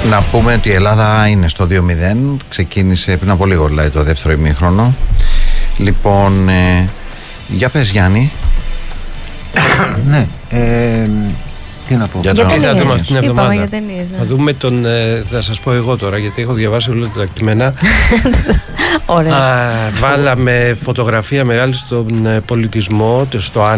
Να πούμε ότι η Ελλάδα είναι στο 2-0. Ξεκίνησε πριν από λίγο, δηλαδή το δεύτερο ημίχρονο. Λοιπόν, για πες Γιάννη. Ναι, τι να πω. Για ταινίες. Είπαμε για ταινίες. Θα δούμε τον. Θα σας πω εγώ τώρα, γιατί έχω διαβάσει όλα τα κείμενα. Ωραία. Βάλαμε φωτογραφία μεγάλη στον πολιτισμό, στο